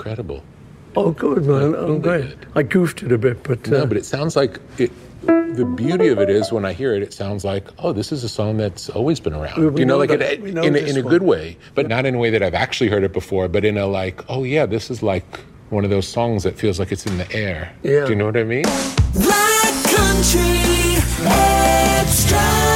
incredible. Oh, good, man. Like, I'm great. good. I goofed it a bit, but... No, but it sounds like... The beauty of it is when I hear it, it sounds like, oh, this is a song that's always been around. We know like that. in a good way, but not in a way that I've actually heard it before, but in a like, oh yeah, this is like one of those songs that feels like it's in the air. Yeah. Do you know what I mean? Black Country Extra.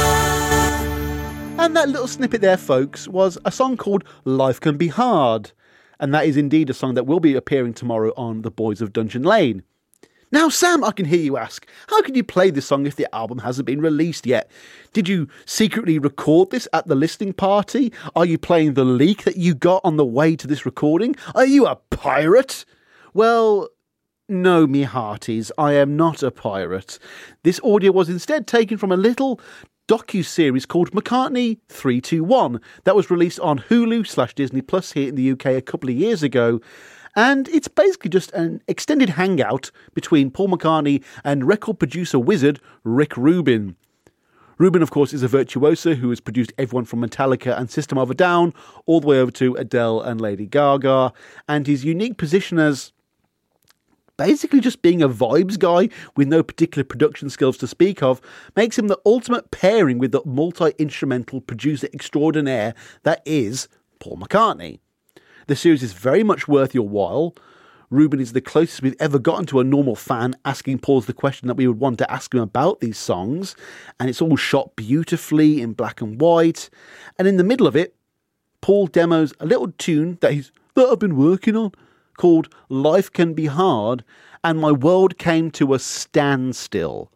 And that little snippet there, folks, was a song called Life Can Be Hard. And that is indeed a song that will be appearing tomorrow on The Boys of Dungeon Lane. Now, Sam, I can hear you ask, how can you play this song if the album hasn't been released yet? Did you secretly record this at the listening party? Are you playing the leak that you got on the way to this recording? Are you a pirate? Well, no, me hearties, I am not a pirate. This audio was instead taken from a little docu-series called McCartney 321 that was released on Hulu/Disney Plus here in the UK a couple of years ago. And it's basically just an extended hangout between Paul McCartney and record producer wizard Rick Rubin. Rubin, of course, is a virtuoso who has produced everyone from Metallica and System of a Down all the way over to Adele and Lady Gaga. And his unique position as basically just being a vibes guy with no particular production skills to speak of makes him the ultimate pairing with the multi-instrumental producer extraordinaire that is Paul McCartney. The series is very much worth your while. Rubin is the closest we've ever gotten to a normal fan asking Paul the question that we would want to ask him about these songs. And it's all shot beautifully in black and white. And in the middle of it, Paul demos a little tune that I've been working on called Life Can Be Hard, and my world came to a standstill.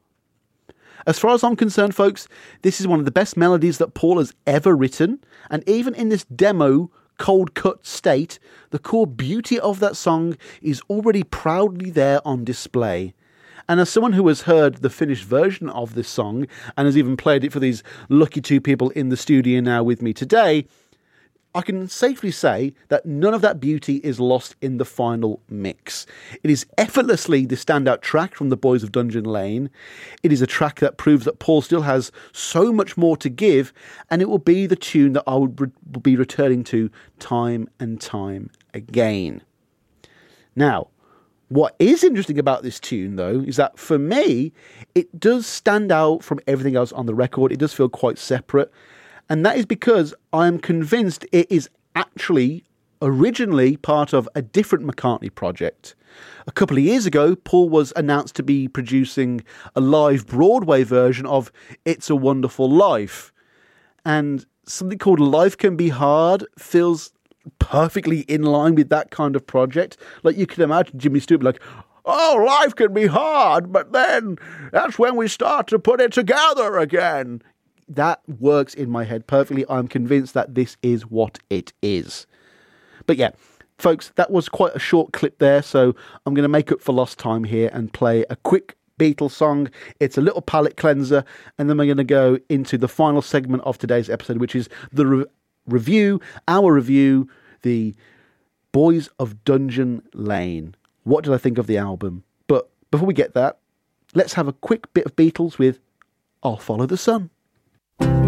As far as I'm concerned, folks, this is one of the best melodies that Paul has ever written. And even in this demo cold cut state, the core beauty of that song is already proudly there on display. And as someone who has heard the finished version of this song and has even played it for these lucky two people in the studio now with me today, I can safely say that none of that beauty is lost in the final mix. It is effortlessly the standout track from the Boys of Dungeon Lane. It is a track that proves that Paul still has so much more to give, and it will be the tune that I will be returning to time and time again. Now, what is interesting about this tune, though, is that for me, it does stand out from everything else on the record. It does feel quite separate. And that is because I am convinced it is actually originally part of a different McCartney project. A couple of years ago, Paul was announced to be producing a live Broadway version of It's a Wonderful Life. And something called Life Can Be Hard feels perfectly in line with that kind of project. Like you can imagine Jimmy Stewart like, oh, life can be hard, but then that's when we start to put it together again. That works in my head perfectly. I'm convinced that this is what it is. But yeah, folks, that was quite a short clip there, so I'm going to make up for lost time here and play a quick Beatles song. It's a little palate cleanser, and then we're going to go into the final segment of today's episode, which is the review, the Boys of Dungeon Lane. What did I think of the album? But before we get that, let's have a quick bit of Beatles with I'll Follow the Sun.